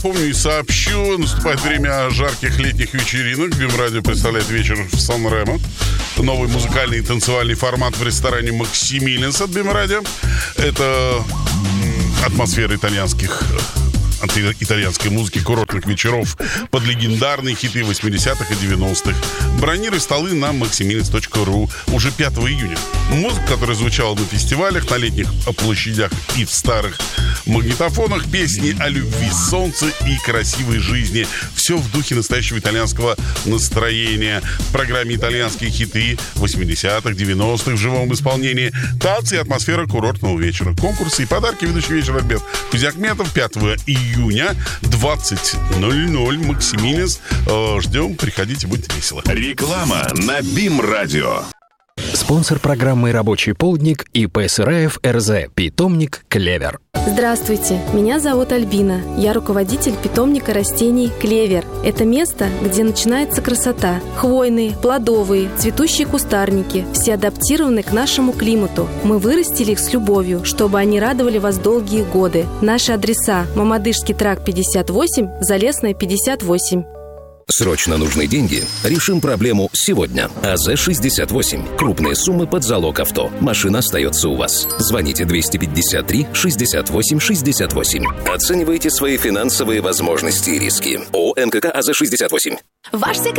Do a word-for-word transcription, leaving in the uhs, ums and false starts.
напомню и сообщу, наступает время жарких летних вечеринок. Бимрадио представляет вечер в Сан-Ремо. Новый музыкальный и танцевальный формат в ресторане «Максимилианс» от Бимрадио. Это атмосфера итальянских... итальянской музыки, курортных вечеров под легендарные хиты восьмидесятых и девяностых. Бронируй столы на максимилианс точка ру уже пятого июня. Музыка, которая звучала на фестивалях, на летних площадях и в старых магнитофонах, песни о любви, солнце и красивой жизни. Все в духе настоящего итальянского настроения. В программе итальянские хиты восьмидесятых, девяностых в живом исполнении, танцы и атмосфера курортного вечера. Конкурсы и подарки. Ведущий вечер Альберт Кузякметов. пятого июня, двадцать ноль ноль, Максимилианс. Ждем, приходите, будет весело. Реклама на Бимрадио. Спонсор программы «Рабочий полдник» ИП Сыраев эр-зэ. Питомник «Клевер». Здравствуйте, меня зовут Альбина. Я руководитель питомника растений «Клевер». Это место, где начинается красота. Хвойные, плодовые, цветущие кустарники. Все адаптированы к нашему климату. Мы вырастили их с любовью, чтобы они радовали вас долгие годы. Наши адреса: Мамадышский тракт пятьдесят восемь, Залесная пятьдесят восемь. Срочно нужны деньги? Решим проблему сегодня. АЗ шестьдесят восемь. Крупные суммы под залог авто. Машина остается у вас. Звоните двести пятьдесят три шестьдесят восемь шестьдесят восемь. Оценивайте свои финансовые возможности и риски. ООО эн ка ка АЗ шестьдесят восемь. Ваш секрет.